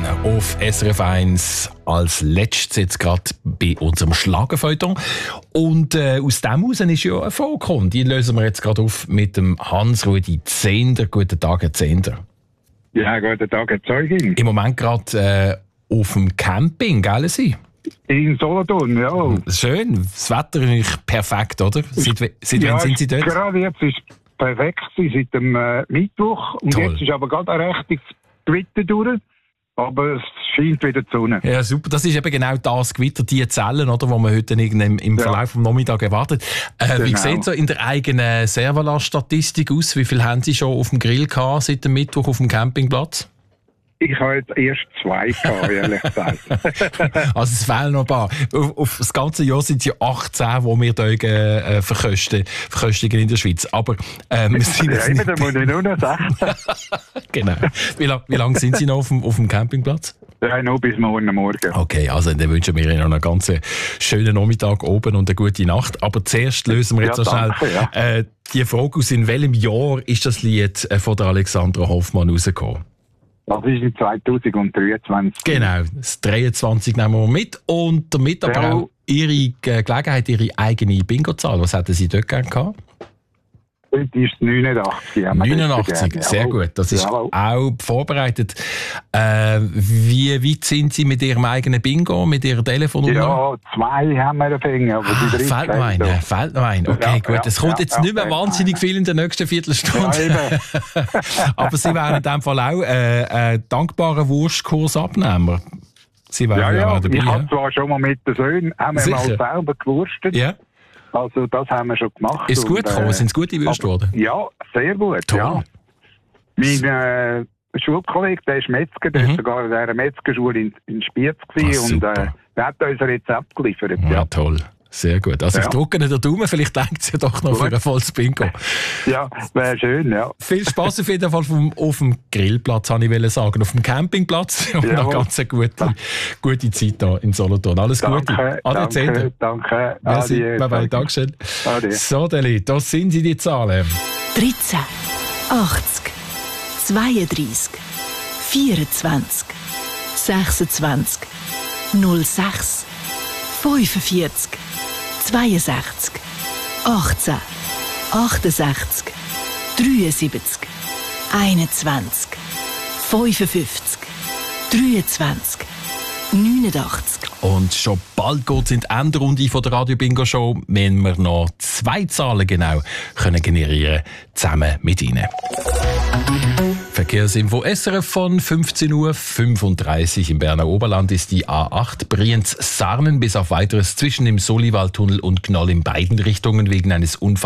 Solothurn auf SRF 1 als letztes jetzt gerade bei unserem Schlagerfeuilleton. Und aus dem heraus ist ja ein Vorkommen. Die lösen wir jetzt gerade auf mit dem Hans-Rudi Zehnder. Guten Tag, Herr Zehnder. Ja, guten Tag, Herr Zeugin. Im Moment gerade auf dem Camping, gell Sie? In Solothurn, ja. Schön, das Wetter ist perfekt, oder? Seit wann sind Sie dort? Gerade jetzt ist es perfekt seit dem Mittwoch. Und Toll. jetzt ist aber gerade ein rechtes Gewitter durch. Aber es scheint wieder die Sonne. Ja, super. Das ist eben genau das Gewitter, die Zellen, oder, wo man heute im Verlauf des Nachmittags erwartet. Genau. Wie sieht es so in der eigenen Servala-Statistik aus? Wie viel haben Sie schon auf dem Grill gehabt seit dem Mittwoch auf dem Campingplatz? Ich habe jetzt erst 2 gehabt, ehrlich gesagt. Also es fehlen noch ein paar. Auf das ganze Jahr sind es ja 18, die wir verköstigen in der Schweiz. Aber wir sind jetzt nicht... da muss ich nur noch sagen. Genau. Wie lange sind Sie noch auf dem Campingplatz? Ja, nur bis morgen. Okay, also dann wünschen wir Ihnen noch einen ganz schönen Nachmittag oben und eine gute Nacht. Aber zuerst lösen wir jetzt so schnell die Frage aus, in welchem Jahr ist das Lied von der Alexandra Hoffmann rausgekommen? Das ist in 2023. Genau, das 23 nehmen wir mit. Und damit aber auch Ihre Gelegenheit, Ihre eigene Bingo-Zahl. Was hätten Sie dort gerne gehabt? Heute ist es 89. 89, sehr gut. Das ist auch vorbereitet. Wie weit sind Sie mit Ihrem eigenen Bingo, mit Ihrer Telefonnummer? Ja, 2 haben wir dafür. Aber fehlt noch ein. Okay, gut. Es kommt jetzt nicht mehr wahnsinnig viel in der nächsten Viertelstunde. Ja, aber Sie wären in diesem Fall auch ein dankbarer Wurstkursabnehmer. Sie wären ja, dabei. Ich habe zwar schon mal mit den Söhnen mal selber gewurstet. Ja. Also das haben wir schon gemacht. Ist es gut gekommen? Sind es gute Würste geworden? Ja, sehr gut. Toll. Ja. Mein Schulkollege, der ist Metzger, der ist sogar in einer Metzgerschule in Spiez gewesen und der hat uns ein Rezept geliefert. Ja, toll. Sehr gut. Also ich drücke Ihnen den Daumen, vielleicht denkt es ja doch noch für ein volles Bingo. Ja, wäre schön, ja. Viel Spass auf jeden Fall auf dem Grillplatz, habe ich sagen. Auf dem Campingplatz und eine ganz gute Zeit hier in Solothurn. Alles Gute. Danke. Merci. Bye-bye. Dankeschön. Ade. So, Deli, da sind sie die Zahlen. 13, 80, 32, 24, 26, 06, 45, 62, 18, 68, 73, 21, 55, 23, 89. Und schon bald geht es in die Endrunde von der Radio Bingo Show, wenn wir noch 2 Zahlen genau können generieren, zusammen mit Ihnen. Verkehrsinfo SRF von 15:35 Uhr. Im Berner Oberland ist die A8 Brienz-Sarnen bis auf Weiteres zwischen dem Soliwaldtunnel und Gnoll in beiden Richtungen wegen eines Unfalls